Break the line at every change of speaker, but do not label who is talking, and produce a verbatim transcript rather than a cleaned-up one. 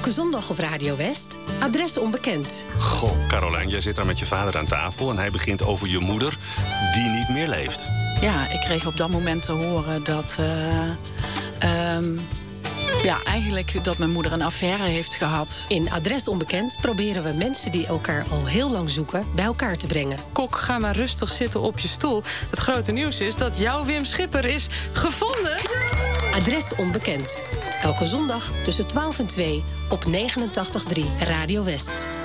Elke zondag op Radio West, Adres Onbekend.
Goh, Carolijn, jij zit daar met je vader aan tafel en hij begint over je moeder die niet meer leeft.
Ja, ik kreeg op dat moment te horen dat... Uh, um, ja, eigenlijk dat mijn moeder een affaire heeft gehad.
In Adres Onbekend proberen we mensen die elkaar al heel lang zoeken bij elkaar te brengen.
Kok, ga maar rustig zitten op je stoel. Het grote nieuws is dat jouw Wim Schipper is gevonden.
Adres Onbekend. Elke zondag tussen twaalf en twee op negenentachtig komma drie Radio West.